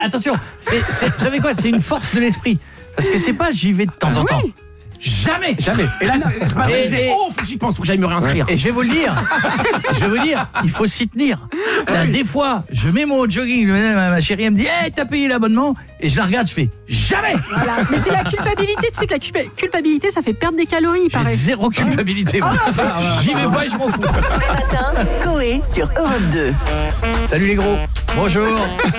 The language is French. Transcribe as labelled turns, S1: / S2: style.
S1: attention, vous savez quoi, c'est une force de l'esprit. Parce que c'est pas j'y vais de temps en temps. Jamais.
S2: Et là, c'est pas vrai, faut que j'y pense, faut que j'aille me réinscrire.
S1: Et je vais vous le dire, il faut s'y tenir. Des fois, je mets mon jogging, ma chérie elle me dit hey, t'as payé l'abonnement, et je la regarde, je fais jamais.
S3: Voilà. Mais c'est la culpabilité, tu sais que la culpabilité ça fait perdre des calories, il paraît.
S1: J'ai zéro culpabilité. Moi. J'y vais pas et je m'en fous.
S4: Le matin, Coé sur Europe 2.
S1: Salut les gros, bonjour.